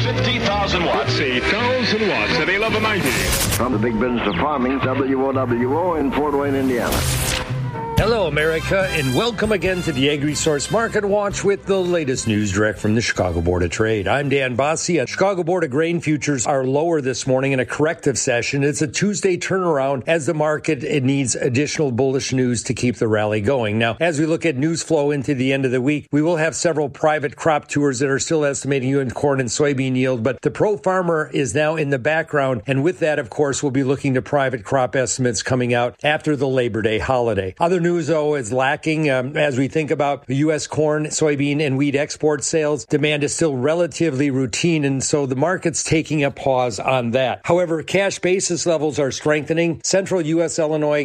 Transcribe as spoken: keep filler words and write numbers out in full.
fifty thousand watts. fifty thousand watts at eleven ninety. From the big business of farming, W O W O in Fort Wayne, Indiana. Hello, America, and welcome again to the AgriSource Market Watch with the latest news direct from the Chicago Board of Trade. I'm Dan Bossie. Chicago Board of Grain futures are lower this morning in a corrective session. It's a Tuesday turnaround as the market it needs additional bullish news to keep the rally going. Now, as we look at news flow into the end of the week, we will have several private crop tours that are still estimating U S corn and soybean yield, but the pro farmer is now in the background. And with that, of course, we'll be looking to private crop estimates coming out after the Labor Day holiday. Other news, though, is lacking um, as we think about U S corn, soybean, and wheat export sales. Demand is still relatively routine, and so the market's taking a pause on that. However, cash basis levels are strengthening. Central U S Illinois